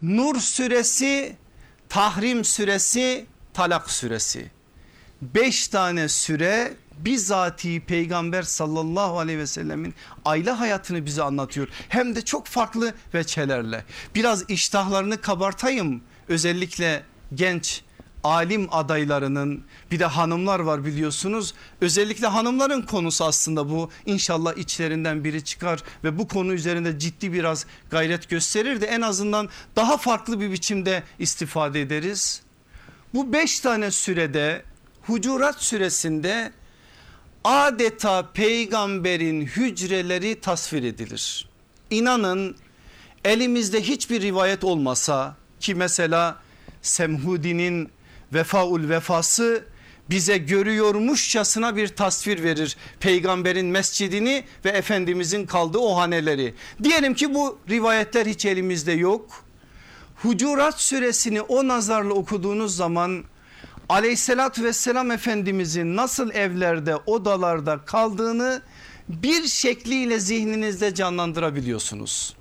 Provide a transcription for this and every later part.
Nur suresi, Tahrim suresi, Talak suresi. 5 tane süre bizatihi Peygamber sallallahu aleyhi ve sellemin aile hayatını bize anlatıyor. Hem de çok farklı veçelerle. Biraz iştahlarını kabartayım. Özellikle genç alim adaylarının, bir de hanımlar var biliyorsunuz. Özellikle hanımların konusu aslında bu. İnşallah içlerinden biri çıkar ve bu konu üzerinde ciddi biraz gayret gösterir de en azından daha farklı bir biçimde istifade ederiz. Bu 5 tane sürede, Hucurat suresinde adeta peygamberin hücreleri tasvir edilir. İnanın elimizde hiçbir rivayet olmasa ki mesela Semhudi'nin Vefaul Vefası bize görüyormuşçasına bir tasvir verir. Peygamberin mescidini ve Efendimizin kaldığı o haneleri. Diyelim ki bu rivayetler hiç elimizde yok. Hucurat suresini o nazarla okuduğunuz zaman Aleyhissalatü vesselam Efendimizin nasıl evlerde, odalarda kaldığını bir şekliyle zihninizde canlandırabiliyorsunuz.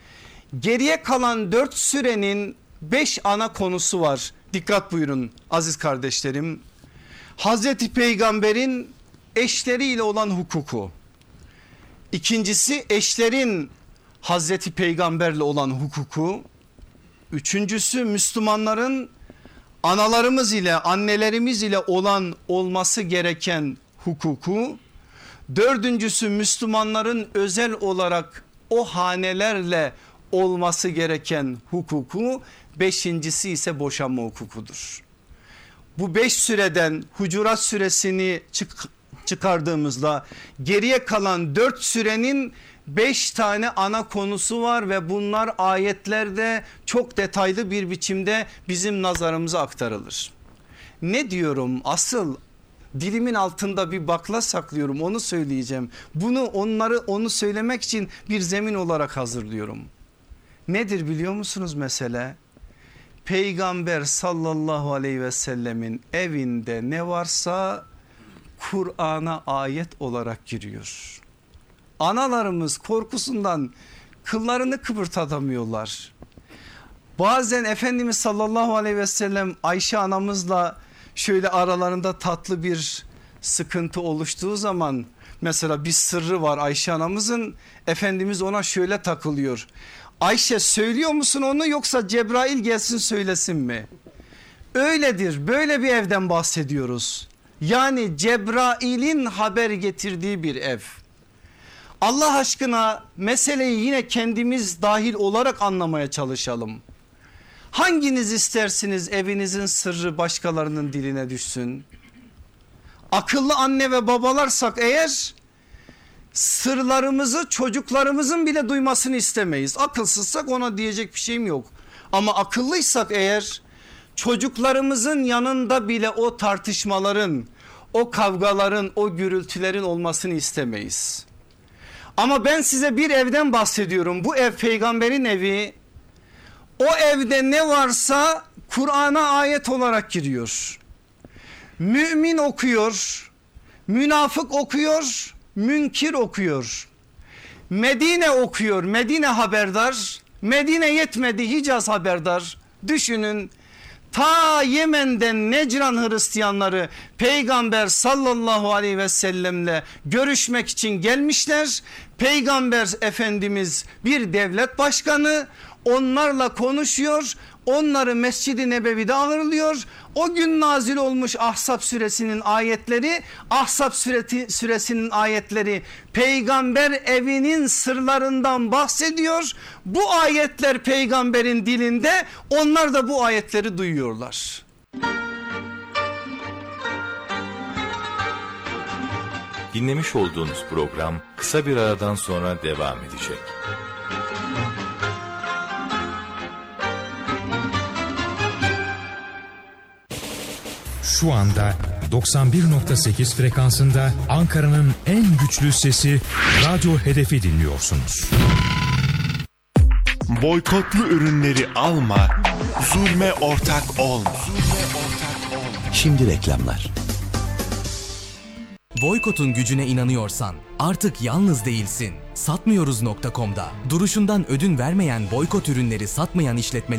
Geriye kalan 4 sürenin 5 ana konusu var. Dikkat buyurun aziz kardeşlerim. Hazreti Peygamber'in eşleriyle olan hukuku. İkincisi eşlerin Hazreti Peygamber'le olan hukuku. Üçüncüsü Müslümanların analarımız ile annelerimiz ile olan olması gereken hukuku. Dördüncüsü Müslümanların özel olarak o hanelerle olması gereken hukuku. Beşincisi ise boşanma hukukudur. Bu 5 süreden Hucurat suresini çıkardığımızda geriye kalan 4 sürenin 5 tane ana konusu var ve bunlar ayetlerde çok detaylı bir biçimde bizim nazarımıza aktarılır. Ne diyorum, asıl dilimin altında bir bakla saklıyorum, onu söyleyeceğim. Onu söylemek için bir zemin olarak hazırlıyorum. Nedir biliyor musunuz mesele? Peygamber sallallahu aleyhi ve sellemin evinde ne varsa Kur'an'a ayet olarak giriyor. Analarımız korkusundan kıllarını kıpırdatamıyorlar. Bazen Efendimiz sallallahu aleyhi ve sellem Ayşe anamızla şöyle aralarında tatlı bir sıkıntı oluştuğu zaman, mesela bir sırrı var Ayşe anamızın, Efendimiz ona şöyle takılıyor. Ayşe söylüyor musun onu, yoksa Cebrail gelsin söylesin mi? Öyledir, böyle bir evden bahsediyoruz. Yani Cebrail'in haber getirdiği bir ev. Allah aşkına meseleyi yine kendimiz dahil olarak anlamaya çalışalım. Hanginiz istersiniz evinizin sırrı başkalarının diline düşsün? Akıllı anne ve babalarsak eğer, sırlarımızı çocuklarımızın bile duymasını istemeyiz. Akılsızsak ona diyecek bir şeyim yok. Ama akıllıysak eğer, çocuklarımızın yanında bile o tartışmaların, o kavgaların, o gürültülerin olmasını istemeyiz. Ama ben size bir evden bahsediyorum. Bu ev peygamberin evi. O evde ne varsa Kur'an'a ayet olarak giriyor. Mümin okuyor, münafık okuyor, münkir okuyor. Medine okuyor, Medine haberdar. Medine yetmedi, Hicaz haberdar. Düşünün, ta Yemen'den Necran Hristiyanları Peygamber sallallahu aleyhi ve sellemle görüşmek için gelmişler. Peygamber Efendimiz bir devlet başkanı, onlarla konuşuyor. Onları Mescid-i Nebevi'de ağırlıyor. O gün nazil olmuş Ahzab suresinin ayetleri, Ahzab suresinin ayetleri peygamber evinin sırlarından bahsediyor. Bu ayetler peygamberin dilinde, onlar da bu ayetleri duyuyorlar. Dinlemiş olduğunuz program kısa bir aradan sonra devam edecek. Şu anda 91.8 frekansında Ankara'nın en güçlü sesi Radyo Hedef'i dinliyorsunuz. Boykotlu ürünleri alma, zulme ortak olma. Şimdi reklamlar. Boykotun gücüne inanıyorsan artık yalnız değilsin. Satmıyoruz.com'da duruşundan ödün vermeyen boykot ürünleri satmayan işletmeler